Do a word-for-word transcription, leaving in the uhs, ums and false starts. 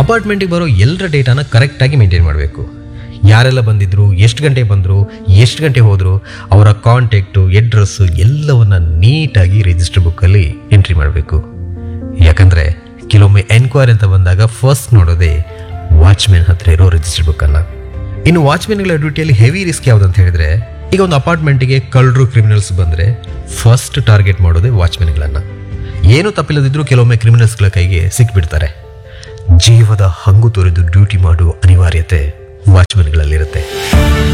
ಅಪಾರ್ಟ್ಮೆಂಟಿಗೆ ಬರೋ ಎಲ್ಲರ ಡೇಟಾನ ಕರೆಕ್ಟಾಗಿ ಮೇಂಟೈನ್ ಮಾಡಬೇಕು. ಯಾರೆಲ್ಲ ಬಂದಿದ್ರು, ಎಷ್ಟು ಗಂಟೆ ಬಂದರು, ಎಷ್ಟು ಗಂಟೆ ಹೋದರು, ಅವರ ಕಾಂಟ್ಯಾಕ್ಟು, ಅಡ್ರೆಸ್ಸು ಎಲ್ಲವನ್ನ ನೀಟಾಗಿ ರಿಜಿಸ್ಟರ್ ಬುಕ್ಕಲ್ಲಿ ಎಂಟ್ರಿ ಮಾಡಬೇಕು. ಯಾಕಂದರೆ ಕೆಲವೊಮ್ಮೆ ಎನ್ಕ್ವೈರಿ ಅಂತ ಬಂದಾಗ ಫಸ್ಟ್ ನೋಡೋದೇ ವಾಚ್ಮೆನ್ ಹತ್ರ ಇರೋ ರಿಜಿಸ್ಟರ್ ಬುಕ್ಕನ್ನು. ಇನ್ನು ವಾಚ್ಮೆನ್ಗಳ ಡ್ಯೂಟಿಯಲ್ಲಿ ಹೆವಿ ರಿಸ್ಕ್ ಯಾವುದಂತ ಹೇಳಿದ್ರೆ, ಈಗ ಒಂದು ಅಪಾರ್ಟ್ಮೆಂಟಿಗೆ ಕಳ್ಳರು, ಕ್ರಿಮಿನಲ್ಸ್ ಬಂದರೆ ಫಸ್ಟ್ ಟಾರ್ಗೆಟ್ ಮಾಡೋದೇ ವಾಚ್ಮೆನ್ಗಳನ್ನು. ಏನು ತಪ್ಪಿಲ್ಲದಿದ್ರೂ ಕೆಲವೊಮ್ಮೆ ಕ್ರಿಮಿನಲ್ಸ್ಗಳ ಕೈಗೆ ಸಿಕ್ಬಿಡ್ತಾರೆ. ಜೀವದ ಹಂಗು ತೊರೆದು ಡ್ಯೂಟಿ ಮಾಡುವ ಅನಿವಾರ್ಯತೆ ವಾಚ್ಮೆನ್ಗಳಲ್ಲಿರುತ್ತೆ.